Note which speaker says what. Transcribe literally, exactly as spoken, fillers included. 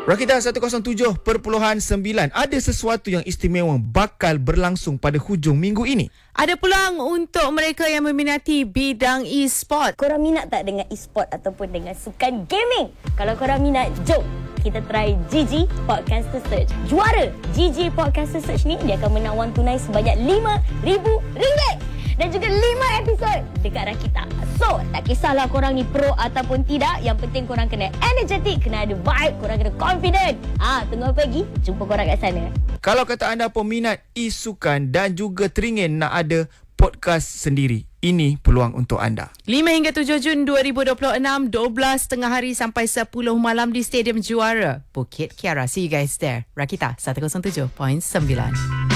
Speaker 1: Rakita seratus tujuh perpuluhan sembilan. Ada sesuatu yang istimewa bakal berlangsung pada hujung minggu ini.
Speaker 2: Ada peluang untuk mereka yang meminati bidang e-sport.
Speaker 3: Korang minat tak dengan e-sport ataupun dengan sukan gaming? Kalau korang minat, jom kita try G G Podcaster Search. Juara G G Podcaster Search ni, dia akan menang wang tunai sebanyak lima ribu ringgit. Dan juga lima episod dekat Rakita. So, tak kisahlah korang ni pro ataupun tidak. Yang penting korang kena energetic, kena ada vibe, korang kena confident. Ah, tunggu apa lagi? Jumpa korang kat sana.
Speaker 1: Kalau kata anda peminat e-sukan dan juga teringin nak ada podcast sendiri, ini peluang untuk anda.
Speaker 2: lima hingga tujuh Jun dua ribu dua puluh enam, dua belas tengah hari sampai sepuluh malam di Stadium Juara, Bukit Kiara. See you guys there. Rakita seratus tujuh perpuluhan sembilan.